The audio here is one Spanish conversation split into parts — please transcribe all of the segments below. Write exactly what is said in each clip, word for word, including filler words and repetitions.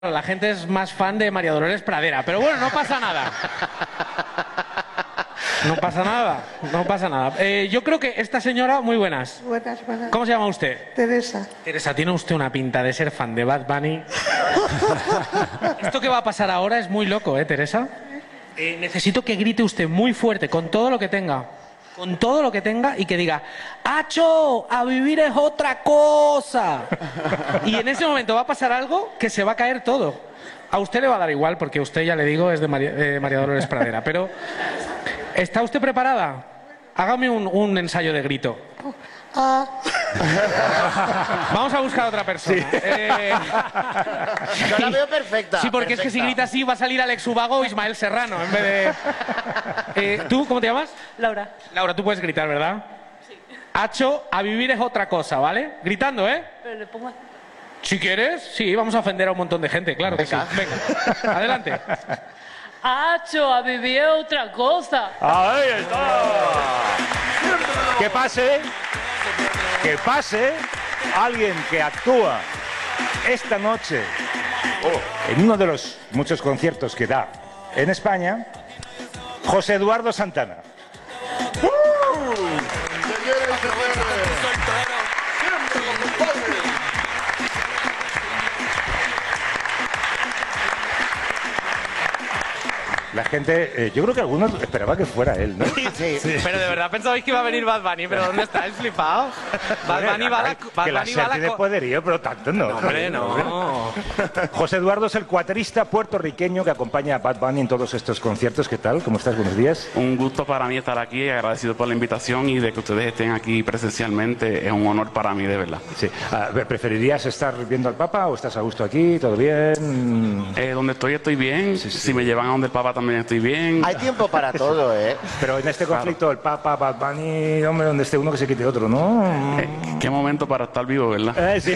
La gente es más fan de María Dolores Pradera, pero bueno, no pasa nada. No pasa nada, no pasa nada. Eh, yo creo que esta señora, muy buenas. Buenas, buenas. ¿Cómo se llama usted? Teresa. Teresa, tiene usted una pinta de ser fan de Bad Bunny. Esto que va a pasar ahora es muy loco, ¿eh, Teresa? Eh, necesito que grite usted muy fuerte, con todo lo que tenga. Con todo lo que tenga y que diga, ¡Acho! ¡A vivir es otra cosa! Y en ese momento va a pasar algo que se va a caer todo. A usted le va a dar igual, porque usted, ya le digo, es de María, eh, María Dolores Pradera. Pero, ¿está usted preparada? Hágame un, un ensayo de grito. Ah. Vamos a buscar a otra persona. Sí. Eh... Yo la veo perfecta. Sí, porque perfecta. es que si grita así va a salir Alex Ubago o Ismael Serrano en vez de... Eh, ¿Tú cómo te llamas? Laura. Laura, tú puedes gritar, ¿verdad? Sí. Hacho, a vivir es otra cosa, ¿vale? Gritando, ¿eh? Pero le pongo... Si quieres, sí, vamos a ofender a un montón de gente, claro que sí. Venga, adelante. ¡Acho! A vivir es otra cosa. Ahí está. Que pase, que pase alguien que actúa esta noche en uno de los muchos conciertos que da en España, José Eduardo Santana. La gente, eh, yo creo que algunos esperaban que fuera él, ¿no? Sí, sí. Sí. Pero de verdad pensabais que iba a venir Bad Bunny, pero ¿dónde está el flipado? Bad Bunny va a la... Bad que la Bunny va a la tiene co- poderío, pero tanto no. No, hombre, no. José Eduardo es el cuatrista puertorriqueño que acompaña a Bad Bunny en todos estos conciertos. ¿Qué tal? ¿Cómo estás? Buenos días. Un gusto para mí estar aquí, agradecido por la invitación y de que ustedes estén aquí presencialmente. Es un honor para mí, de verdad. Sí. Ah, ¿preferirías estar viendo al Papa o estás a gusto aquí? ¿Todo bien? Eh, donde estoy, estoy bien. Sí, sí. Si me llevan a donde el Papa, también estoy bien. Hay tiempo para todo, ¿eh? Pero en este conflicto, el Papa, Bad Bunny, hombre, donde esté uno que se quite otro, ¿no? Eh, qué momento para estar vivo, ¿verdad? Eh, sí.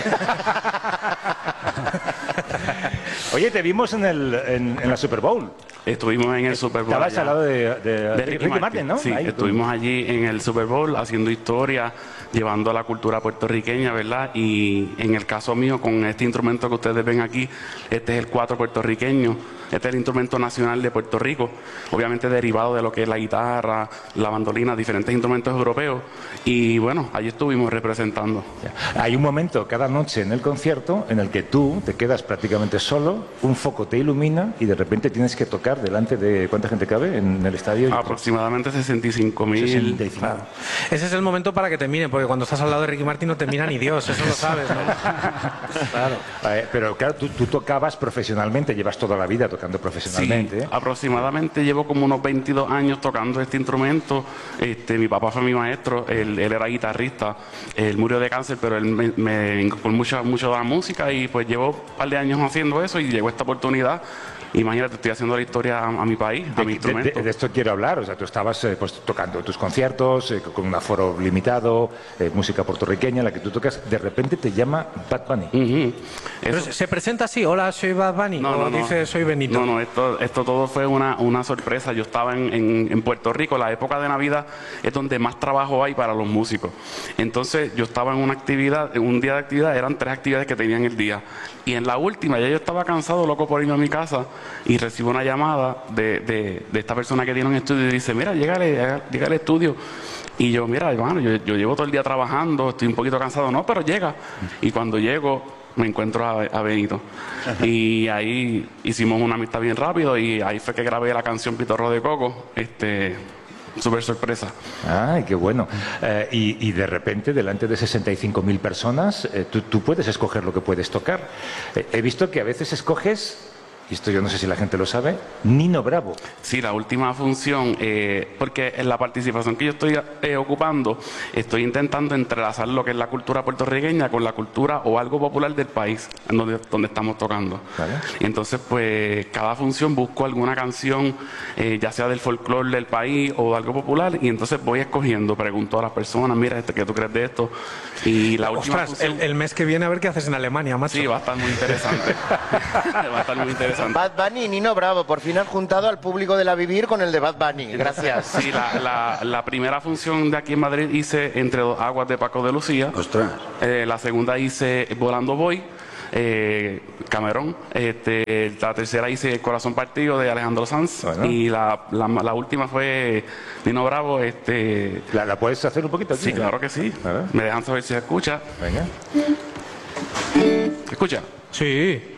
Oye, te vimos en, el, en, en la Super Bowl. Estuvimos en el Super Bowl. Estabas allá. al lado de, de, de Ricky, Martin, ¿no? Sí, Ahí, estuvimos allí en el Super Bowl haciendo historia, llevando la cultura puertorriqueña, ¿verdad? Y en el caso mío, con este instrumento que ustedes ven aquí, este es el cuatro puertorriqueño, este es el instrumento nacional de Puerto Rico, obviamente derivado de lo que es la guitarra, la bandolina, diferentes instrumentos europeos. Y bueno, allí estuvimos representando. Hay un momento cada noche en el concierto en el que tú te quedas prácticamente solo, un foco te ilumina y de repente tienes que tocar delante de... ¿Cuánta gente cabe en el estadio? Aproximadamente sesenta y cinco mil. sesenta y cinco. Claro. Ese es el momento para que te miren, porque cuando estás al lado de Ricky Martin no te mira ni Dios, eso lo sabes, ¿no? Claro. Eh, pero claro, tú, tú tocabas profesionalmente, llevas toda la vida tocando profesionalmente. Sí, aproximadamente llevo como unos veintidós años tocando este instrumento. Este, mi papá fue mi maestro, él, él era guitarrista, él murió de cáncer, pero él me, me inculcó mucho, mucho de la música y pues llevo un par de años haciendo eso y llegó esta oportunidad. Imagínate, estoy haciendo la historia a, a mi país, a De, mi de- instrumento. de- de esto quiero hablar, o sea, tú estabas eh, pues, tocando tus conciertos eh, con un aforo limitado, eh, música puertorriqueña, la que tú tocas, de repente te llama Bad Bunny. Ujú. Pero Eso- ¿se presenta así? Hola, soy Bad Bunny. No, o no, no. dice, soy Benito. No, no, esto, esto todo fue una, una sorpresa. Yo estaba en, en, en Puerto Rico, la época de Navidad es donde más trabajo hay para los músicos. Entonces yo estaba en una actividad, en un día de actividad, eran tres actividades que tenían el día. Y en la última ya yo estaba cansado, loco por irme a mi casa y recibo una llamada de, de, de esta persona que tiene un estudio y dice, mira, llégale, llega al estudio. Y yo, mira, hermano, yo, yo llevo todo el día trabajando, estoy un poquito cansado. No, pero llega. Y cuando llego, me encuentro a, a Benito. Y ahí hicimos una amistad bien rápido y ahí fue que grabé la canción Pitorro de Coco. Este, súper sorpresa. Ay, qué bueno. Eh, y, y de repente, delante de sesenta y cinco mil personas, eh, tú, tú puedes escoger lo que puedes tocar. Eh, he visto que a veces escoges, y esto yo no sé si la gente lo sabe, Nino Bravo. Sí, la última función, eh, porque en la participación que yo estoy eh, ocupando, estoy intentando entrelazar lo que es la cultura puertorriqueña con la cultura o algo popular del país en donde, donde estamos tocando. Vale. Y entonces, pues, cada función busco alguna canción, eh, ya sea del folclore del país o de algo popular, y entonces voy escogiendo, pregunto a las personas, mira, este, ¿qué tú crees de esto? Y la última Ostras, función... el, el mes que viene a ver qué haces en Alemania, macho. Sí, va a estar muy interesante. Va a estar muy interesante. Bad Bunny y Nino Bravo, por fin han juntado al público de La Vivir con el de Bad Bunny. Gracias. Sí, la, la, la primera función de aquí en Madrid hice Entre dos aguas de Paco de Lucía. Ostras. Eh, la segunda hice Volando Voy. eh, Camerón. Este, la tercera hice El corazón partido de Alejandro Sanz. Bueno. Y la, la, la última fue Nino Bravo. Este, ¿La, la puedes hacer un poquito? sí, tío? claro que sí. A ver. Me dejan saber si se escucha. Venga. ¿Se escucha? Sí.